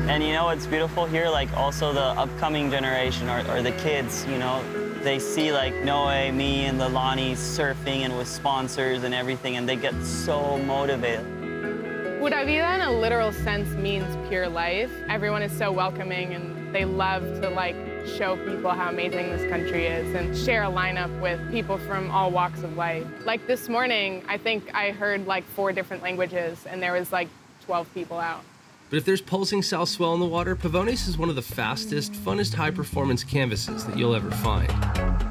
And you know what's beautiful here? Like also the upcoming generation or the kids, you know, they see like Noe, me, and the Lonnie surfing and with sponsors and everything, and they get so motivated. Pura Vida in a literal sense means pure life. Everyone is so welcoming and they love to like show people how amazing this country is and share a lineup with people from all walks of life. Like this morning, I think I heard like 4 different languages and there was like 12 people out. But if there's pulsing south swell in the water, Pavones is one of the fastest, funnest high-performance canvases that you'll ever find.